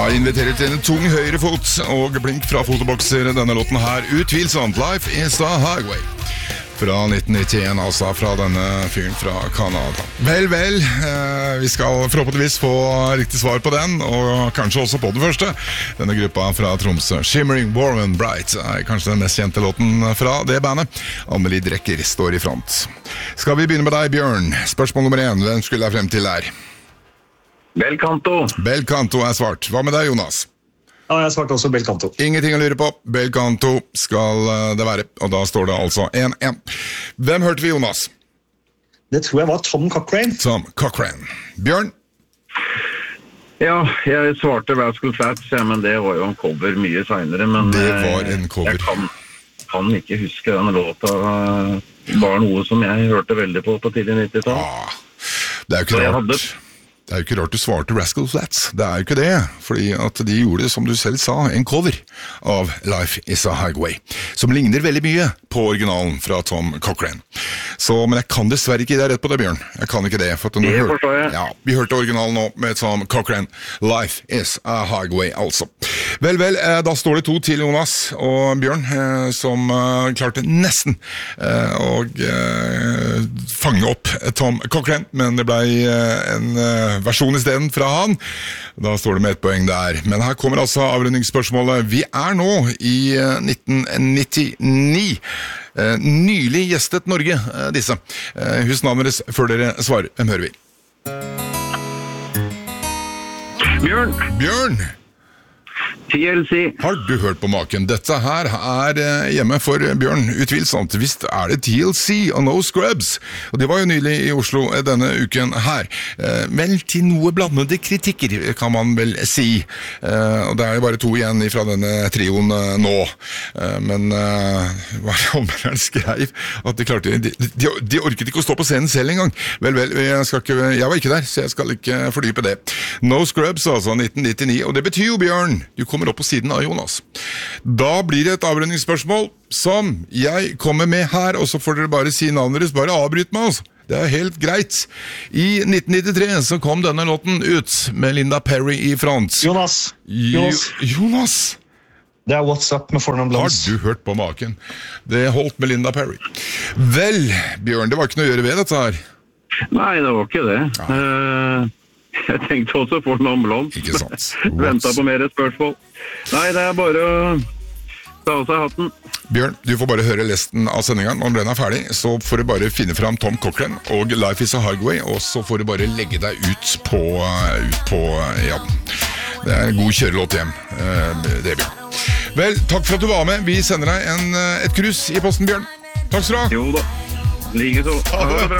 inviterer til en tung høyre fot og blink fra fotobokser. Denne låten her utvilsomt Life is the Highway fra 1991, altså fra denne fyren fra Kanada. Vel, vi skal forhåpentligvis få riktig svar på den, og kanskje også på den første. Denne gruppa fra Tromsø, Shimmering Warm and Bright, er kanskje den mest kjente låten fra det bandet. Amelie Drecker står i front. Skal vi begynne med deg, Bjørn? Spørsmål nummer 1, hvem skulle jeg frem til der? Bel Canto. Bel Canto er svart. Hva med deg, Jonas? Ja, jeg svarte også Bel Canto. Ingenting å lure på. Bel Canto skal det være, og da står det altså 1-1. Hvem hørte vi, Jonas? Det tror jeg var Tom Cochrane. Tom Cochrane. Bjørn? Ja, jeg svarte Rascal Flatts, ja, men det var jo en cover mye senere. Men det var en cover. Jeg kan ikke huske denne låta. Var noe som jeg hørte veldig på tidlig 90-tall. Det er jo ikke rart. Det er jo ikke rart du svarte Rascal Flatts. Det er jo ikke det, fordi at de gjorde, som du selv sa, en cover av Life is a Highway, som ligner veldig mye på originalen fra Tom Cochrane. Men jeg kan dessverre ikke gi deg rett på det, Bjørn. Jeg kan ikke det. Det forstår jeg. Ja, vi hørte originalen nå med Tom Cochrane. Life is a Highway, altså. Vel, da står det 2 til Jonas og Bjørn, som klarte nesten å fange opp Tom Cochrane, men det ble en versjon i stedet fra han. Da står det med 1 poeng der. Men her kommer altså avrundingsspørsmålet. Vi er nå i 1999. Nylig gjestet Norge, disse. Husk navnet deres før dere svarer. Hvem hører vi? Bjørn! TLC. Har du hørt på maken? Dette her er hjemme for Bjørn, utvilsomt. Visst er det TLC og No Scrubs. Og det var jo nylig i Oslo denne uken her. Vel til noe blandede kritikker, kan man vel si. Og det er jo bare 2 igjen fra denne trioen nå. Men hva anmelderen skrev at de klarte... De orket ikke å stå på scenen selv en gang. Vel, jeg var ikke der, så jeg skal ikke fordype det. No Scrubs, altså, 1999. Og det betyr jo, Bjørn, du kommer opp på siden av Jonas. Da blir det et avrundingsspørsmål som jeg kommer med her, og så får dere bare si navnet deres, bare avbryt meg, altså. Det er helt greit. I 1993 så kom denne låten ut med Linda Perry i front. Jonas. Det er What's Up med Fornum Blondes. Har du hørt på maken? Det holdt med Linda Perry. Vel, Bjørn, det var ikke noe å gjøre ved dette her. Nei, det var ikke det. Jeg tenkte også på noen blond. Ikke sant. Ventet på mer spørsmål. Nei, det er bare å ta av seg hatten. Bjørn, du får bare høre resten av sendingen. Når den er ferdig, så får du bare finne fram Tom Cochrane og Life is a Highway, og så får du bare legge deg ut på ja. Det er en god kjørelåt hjem, det, Bjørn. Vel, takk for at du var med. Vi sender deg et krus i posten, Bjørn. Takk skal du ha. Jo da, like så. Ha det bra.